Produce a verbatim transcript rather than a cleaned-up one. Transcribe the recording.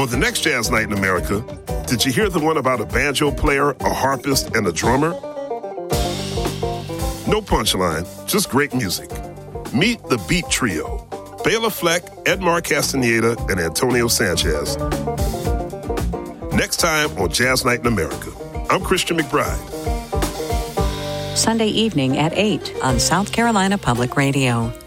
On the next Jazz Night in America, did you hear the one about a banjo player, a harpist, and a drummer? No punchline, just great music. Meet the Beat Trio, Bela Fleck, Edmar Castaneda, and Antonio Sanchez. Next time on Jazz Night in America, I'm Christian McBride. Sunday evening at eight on South Carolina Public Radio.